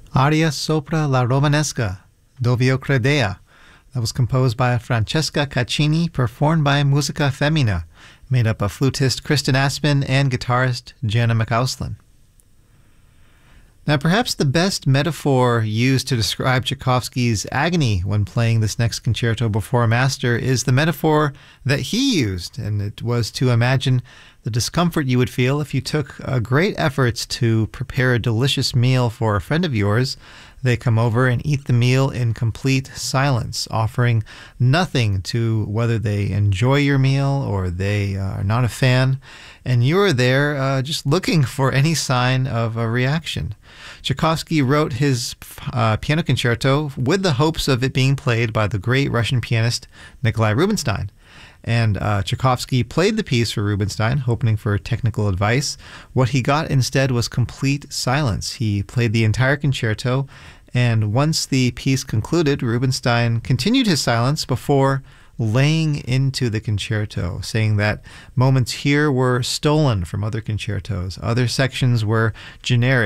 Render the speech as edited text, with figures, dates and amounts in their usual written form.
Aria sopra la Romanesca, Dov'io credea. That was composed by Francesca Caccini, performed by Musica Femmina, made up of flutist Kristen Aspen and guitarist Jana McAuslin. Now, perhaps the best metaphor used to describe Tchaikovsky's agony when playing this next concerto before a master is the metaphor that he used, and it was to imagine the discomfort you would feel if you took great efforts to prepare a delicious meal for a friend of yours. They come over and eat the meal in complete silence, offering nothing to whether they enjoy your meal or they are not a fan, and you're there just looking for any sign of a reaction. Tchaikovsky wrote his piano concerto with the hopes of it being played by the great Russian pianist Nikolai Rubinstein. And Tchaikovsky played the piece for Rubinstein, hoping for technical advice. What he got instead was complete silence. He played the entire concerto, and once the piece concluded, Rubinstein continued his silence before laying into the concerto, saying that moments here were stolen from other concertos. Other sections were generic.